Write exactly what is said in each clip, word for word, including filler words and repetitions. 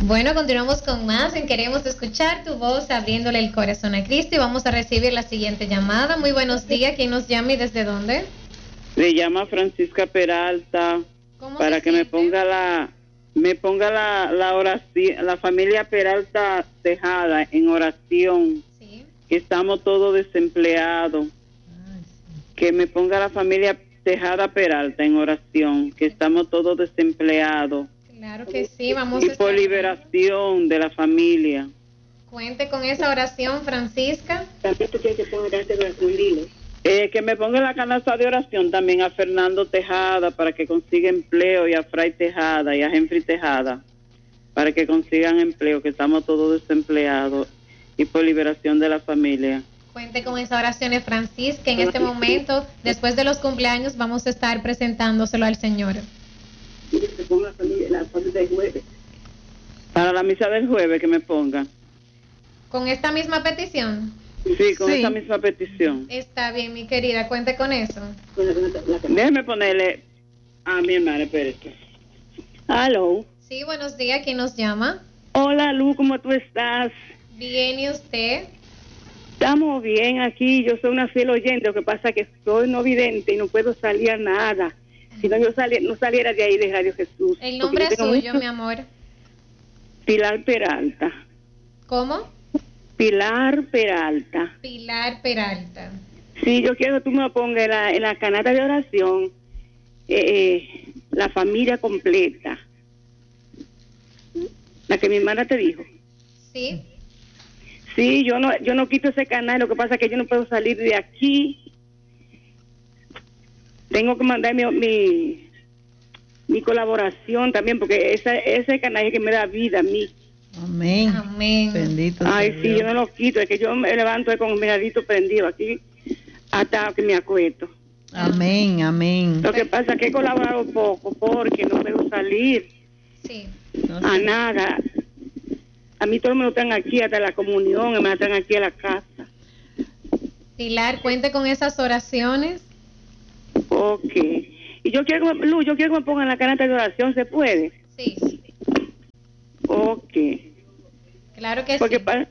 Bueno, continuamos con más en Queremos Escuchar tu Voz, abriéndole el corazón a Cristo, y vamos a recibir la siguiente llamada. Muy buenos días, ¿quién nos llama y desde dónde? Le llama Francisca Peralta para que me ponga la me ponga la, la oración, la familia Peralta Tejada en oración, sí. Que estamos todos desempleados. Ay, sí. Que me ponga la familia Tejada Peralta en oración, que estamos todos desempleados. Claro que sí, vamos y a estar... por liberación de la familia. Cuente con esa oración, Francisca. También tú tienes que poner esta oración, dile. Eh, que me ponga la canasta de oración también a Fernando Tejada para que consiga empleo, y a Fray Tejada y a Henry Tejada para que consigan empleo, que estamos todos desempleados, y por liberación de la familia. Cuente con esa oración, Francisca. En este momento, después de los cumpleaños, vamos a estar presentándoselo al Señor. La familia del jueves. Para la misa del jueves que me ponga. ¿Con esta misma petición? Sí, con sí. esa misma petición. Está bien, mi querida, cuente con eso. Déjeme ponerle a mi hermana, espérate. Aló. Sí, buenos días, ¿quién nos llama? Hola, Lu, ¿cómo tú estás? Bien, ¿y usted? Estamos bien aquí, yo soy una fiel oyente, lo que pasa es que soy no vidente y no puedo salir a nada. Si no, yo sali, no saliera de ahí de Radio Jesús. El nombre es suyo, mucho... mi amor. Pilar Peralta. ¿Cómo? Pilar Peralta. Pilar Peralta. Sí, yo quiero que tú me pongas en la, en la canasta de oración eh, la familia completa. La que mi hermana te dijo. Sí. Sí, yo no, yo no quito ese canal, lo que pasa es que yo no puedo salir de aquí. Tengo que mandar mi, mi, mi colaboración también, porque esa, ese canal es que me da vida a mí. Amén. Amén. Bendito. Ay, sí, Dios. Yo no lo quito, es que yo me levanto con mi radito prendido aquí hasta que me acuesto. Amén, amén. Lo que pasa es que he colaborado poco porque no puedo salir sí. no sé. a nada. A mí todos me lo están aquí, hasta la comunión, me lo están aquí a la casa. Pilar, cuente con esas oraciones. Ok. Y yo quiero, Lu, yo quiero que me pongan la canasta de oración, ¿se puede? Sí. Ok. Claro que Porque sí. Pa-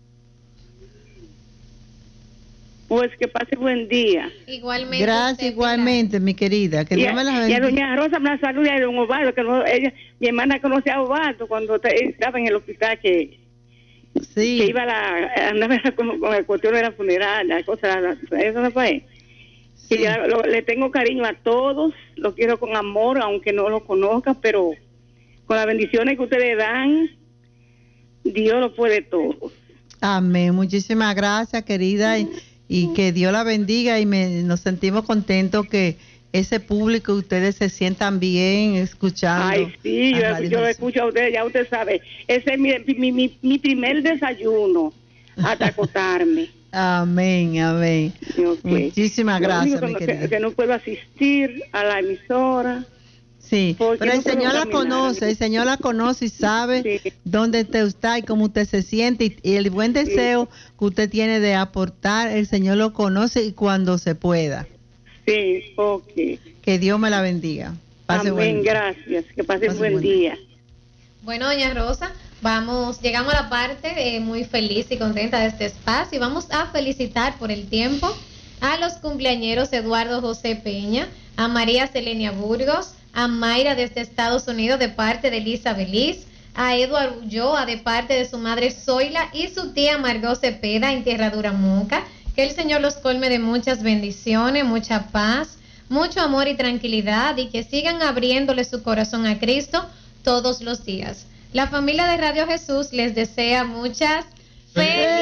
pues que pase buen día. Igualmente. Gracias, usted, igualmente, Pilar. mi querida. Que y Dios a, me la bendiga. Y a doña Rosa me la saluda de don Osvaldo, que no, ella, mi hermana conoce a Osvaldo cuando te, estaba en el hospital, que, sí. que iba a la, andaba como con el cuestión de la funeraria, la cosa, la, eso no fue. Sí. Que ya lo, le tengo cariño a todos, los quiero con amor, aunque no los conozca, pero con las bendiciones que ustedes dan, Dios lo puede todo. Amén. Muchísimas gracias, querida, y, y que Dios la bendiga, y me, nos sentimos contentos que ese público, ustedes se sientan bien escuchando. Ay, sí, yo, yo lo escucho a ustedes, ya usted sabe. Ese es mi, mi, mi, mi primer desayuno hasta acostarme. Amén, amén. Okay. Muchísimas gracias, mi querida. Que, que no puedo asistir a la emisora. Sí, pero el Señor la conoce, el Señor la conoce y sabe sí. dónde usted está y cómo usted se siente, y, y el buen deseo sí. que usted tiene de aportar, el Señor lo conoce y cuando se pueda. Sí, ok. Que Dios me la bendiga. Pase Amén, buen gracias. Que pase, pase buen, buen día. día. Bueno, doña Rosa, vamos, llegamos a la parte eh, muy feliz y contenta de este espacio, y vamos a felicitar por el tiempo a los cumpleañeros Eduardo José Peña, a María Selenia Burgos, a Mayra desde Estados Unidos de parte de Elisa Beliz, a Eduardo Ulloa de parte de su madre Zoila y su tía Margot Cepeda en Tierra Dura Moca. Que el Señor los colme de muchas bendiciones, mucha paz, mucho amor y tranquilidad, y que sigan abriéndole su corazón a Cristo todos los días. La familia de Radio Jesús les desea muchas felicidades.